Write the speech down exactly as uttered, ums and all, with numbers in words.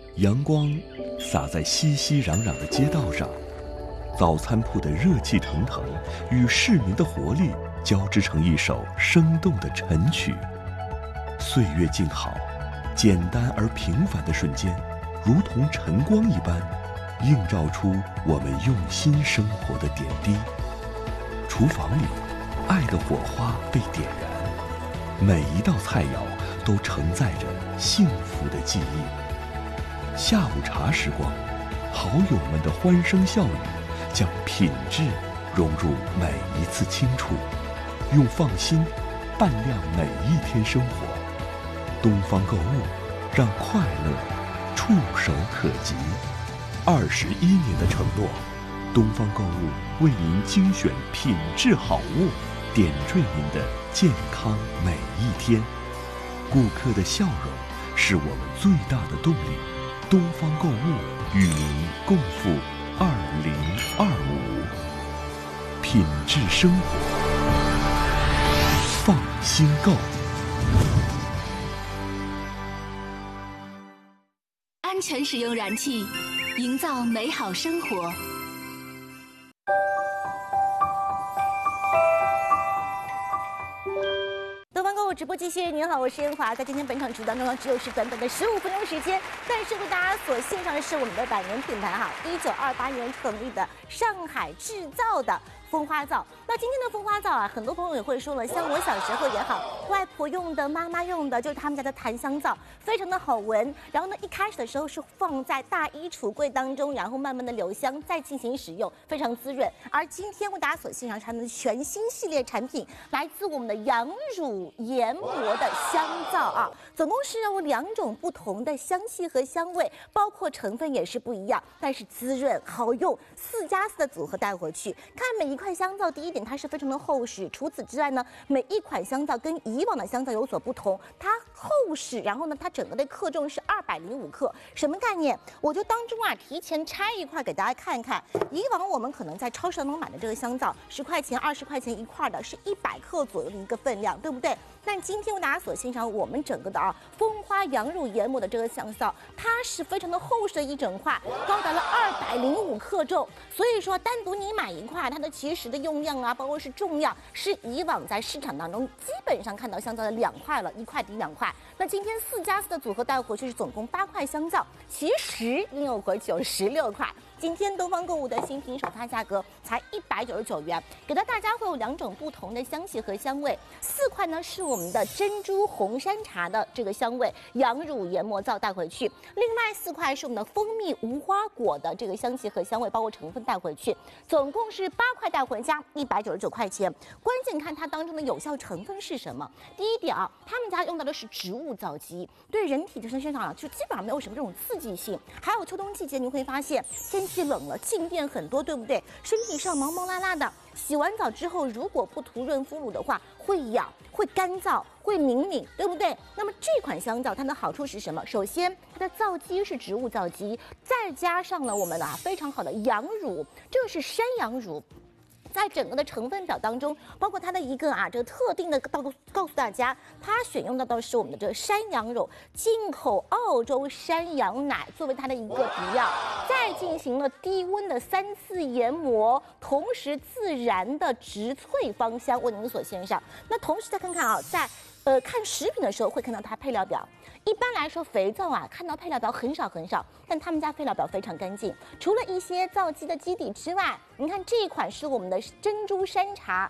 阳光洒在熙熙攘攘的街道上，早餐铺的热气腾腾与市民的活力交织成一首生动的晨曲。岁月静好，简单而平凡的瞬间，如同晨光一般，映照出我们用心生活的点滴。厨房里，爱的火花被点燃，每一道菜肴都承载着幸福的记忆。下午茶时光，好友们的欢声笑语，将品质融入每一次清楚，用放心伴亮每一天生活。东方购物，让快乐触手可及。二十一年的承诺，东方购物为您精选品质好物，点缀您的健康每一天。顾客的笑容是我们最大的动力。东方购物与您共赴二零二五，品质生活，放心购。 安全使用燃气，营造美好生活。 东方购物直播继续，您好，我是燕华。在今天本场直播当中呢，只有是短短的十五分钟时间，但是为大家所献上的是我们的百年品牌哈，一九二八年成立的上海制造的风花皂。那今天的风花皂啊，很多朋友也会说了，像我小时候也好，外婆用的、妈妈用的，就是他们家的檀香皂，非常的好闻。然后呢，一开始的时候是放在大衣橱柜当中，然后慢慢的留香，再进行使用，非常滋润。而今天为大家所欣赏的全新系列产品，来自我们的羊乳研磨的香皂啊，总共是有两种不同的香气和香味，包括成分也是不一样，但是滋润好用，四加四的组合带回去。看每一块香皂，第一点它是非常的厚实，除此之外呢，每一款香皂跟以往的香皂有所不同，它厚实，然后呢，它整个的克重是二百零五克，什么概念？我就当中啊提前拆一块给大家看看。以往我们可能在超市当中买的这个香皂，十块钱、二十块钱一块的，是一百克左右的一个分量，对不对？但今天为大家所欣赏，我们整个的啊风花羊乳研磨的这个香皂，它是非常的厚实的一整块，高达了二百零五克重。所以说，单独你买一块，它的其实的用量啊，包括是重量，是以往在市场当中基本上看到香皂的两块了，一块抵两块。那今天四加四的组合带回去是总共八块香皂，其实应有回去有十六块。今天东方购物的新品首发价格才一百九十九元，给到大家会有两种不同的香气和香味。四块呢是我们的珍珠红山茶的这个香味，羊乳研磨皂带回去；另外四块是我们的蜂蜜无花果的这个香气和香味，包括成分带回去，总共是八块带回家，一百九十九块钱。关键看它当中的有效成分是什么。第一点啊，他们家用到的是植物皂基，对人体的身上啊就基本上没有什么这种刺激性。还有秋冬季节你会发现天气冷了，静电很多，对不对？身体上毛毛辣辣的，洗完澡之后如果不涂润肤乳的话，会痒，会干燥，会敏敏，对不对？那么这款香皂它的好处是什么？首先，它的皂基是植物皂基，再加上了我们啊非常好的羊乳，这个是山羊乳。在整个的成分表当中，包括它的一个啊，这个特定的告告诉大家，它选用到的是我们的这个山羊肉，进口澳洲山羊奶作为它的一个底料，再进行了低温的三次研磨，同时自然的植萃芳香为您所献上。那同时再看看啊，在呃看食品的时候会看到它配料表。一般来说，肥皂啊，看到配料表很少很少，但他们家配料表非常干净。除了一些皂基的基底之外，您看这一款是我们的珍珠山茶